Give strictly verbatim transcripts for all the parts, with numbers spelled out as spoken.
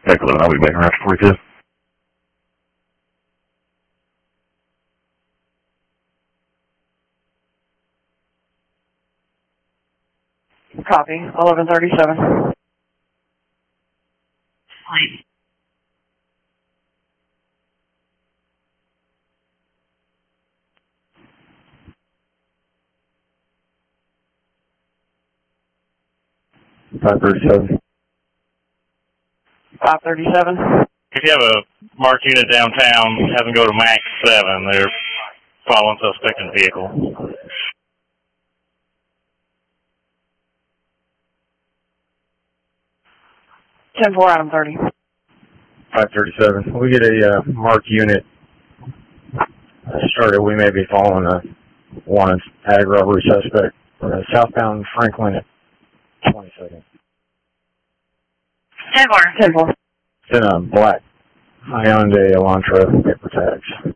Take eleven, I'll be back around forty-two. Copy, eleven thirty-seven. Fine. five thirty-seven. five thirty-seven. If you have a marked unit downtown, have them go to max seven. They're following suspect in vehicle. ten four, Adam thirty. five thirty-seven. We get a uh, marked unit started. We may be following a wanted ag robbery suspect. Uh, southbound Franklin at twenty-second. ten four. ten four. It's in a black Hyundai Elantra paper tags.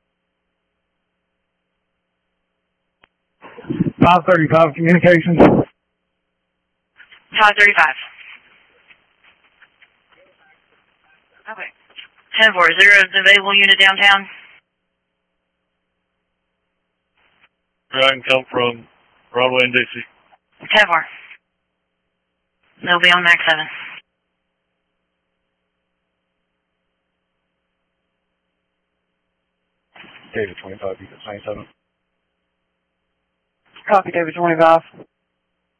five thirty-five communications. five thirty-five. Okay. ten four, is there an available unit downtown? I can come from Broadway and Dixie. ten four. They'll be on max seven. David twenty-five, you got ninety-seven. Copy, David twenty-five.